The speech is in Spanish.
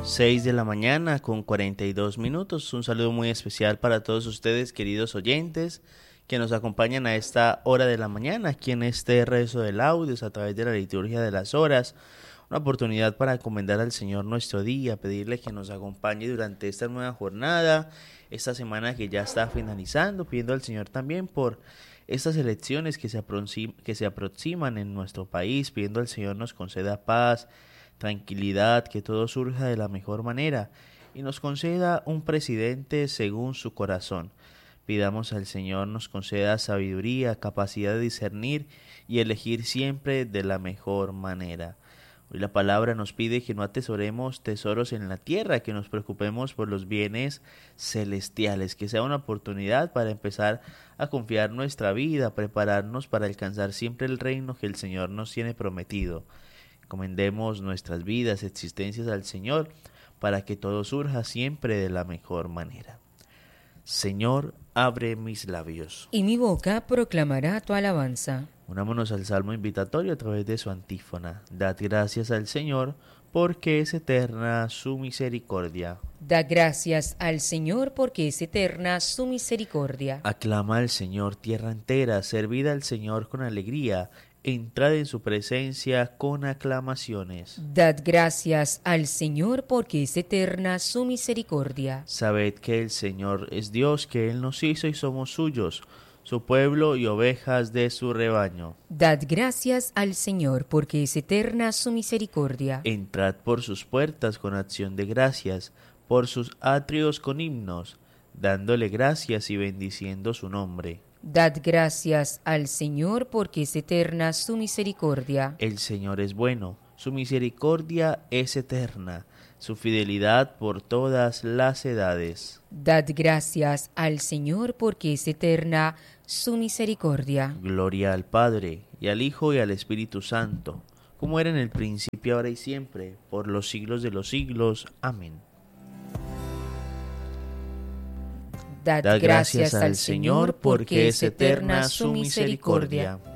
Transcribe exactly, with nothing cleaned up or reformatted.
seis de la mañana con cuarenta y dos minutos. Un saludo muy especial para todos ustedes, queridos oyentes, que nos acompañan a esta hora de la mañana, aquí en este rezo de laudes a través de la liturgia de las horas. Una oportunidad para encomendar al Señor nuestro día, pedirle que nos acompañe durante esta nueva jornada, esta semana que ya está finalizando, pidiendo al Señor también por estas elecciones que se aproxim- que se aproximan en nuestro país, pidiendo al Señor nos conceda paz, tranquilidad, que todo surja de la mejor manera y nos conceda un presidente según su corazón. Pidamos al Señor nos conceda sabiduría, capacidad de discernir y elegir siempre de la mejor manera. Hoy la palabra nos pide que no atesoremos tesoros en la tierra, que nos preocupemos por los bienes celestiales, que sea una oportunidad para empezar a confiar nuestra vida, prepararnos para alcanzar siempre el reino que el Señor nos tiene prometido. Encomendemos nuestras vidas, existencias al Señor, para que todo surja siempre de la mejor manera. Señor, abre mis labios, y mi boca proclamará tu alabanza. Unámonos al Salmo invitatorio a través de su antífona. Dad gracias al Señor, porque es eterna su misericordia. Da gracias al Señor, porque es eterna su misericordia. Aclama al Señor tierra entera, servid al Señor con alegría, entrad en su presencia con aclamaciones. Dad gracias al Señor, porque es eterna su misericordia. Sabed que el Señor es Dios, que Él nos hizo y somos suyos, su pueblo y ovejas de su rebaño. Dad gracias al Señor, porque es eterna su misericordia. Entrad por sus puertas con acción de gracias, por sus atrios con himnos, dándole gracias y bendiciendo su nombre. Dad gracias al Señor, porque es eterna su misericordia. El Señor es bueno, su misericordia es eterna, su fidelidad por todas las edades. Dad gracias al Señor, porque es eterna su misericordia. Gloria al Padre, y al Hijo, y al Espíritu Santo, como era en el principio, ahora y siempre, por los siglos de los siglos. Amén. Dad gracias al Señor, porque es eterna su misericordia.